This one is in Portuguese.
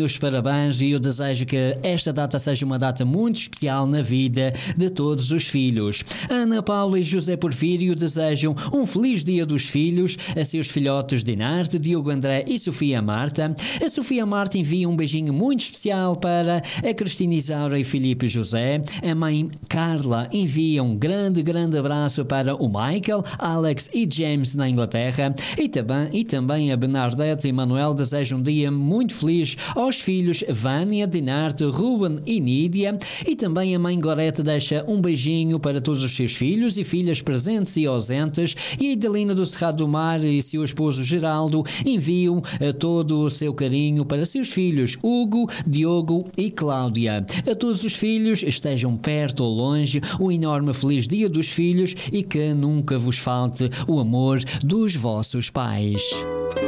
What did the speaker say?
os parabéns e eu desejo que esta data seja uma data muito especial na vida de todos os filhos. Ana Paula e José Porfírio desejam um feliz Dia dos Filhos a seus filhotes Dinarte, Diogo André e Sofia Marta. A Sofia Marta envia um beijinho muito especial para a Cristina Isaura e Filipe José. A mãe Carla envia um grande abraço para o Michael, Alex e James na Inglaterra. E também a Bernadette e Manuel desejam um dia muito feliz aos filhos Vânia, Dinarte, Ruben e Nídia. E também a mãe Gorete deixa um beijinho para todos os seus filhos e filhas presentes e ausentes. E a Idalina do Cerrado do Mar e seu esposo Geraldo enviam todo o seu carinho para seus filhos Hugo, Diogo e Cláudia. A todos os filhos, estejam perto ou longe, um enorme feliz Dia dos Filhos e que nunca vos falte o amor dos vossos pais.